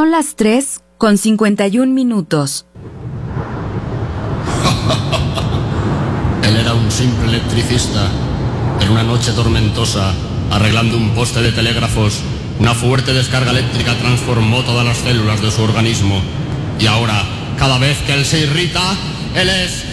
Son las 3:51. Él era un simple electricista. En una noche tormentosa, arreglando un poste de telégrafos, una fuerte descarga eléctrica transformó todas las células de su organismo. Y ahora, cada vez que él se irrita, él es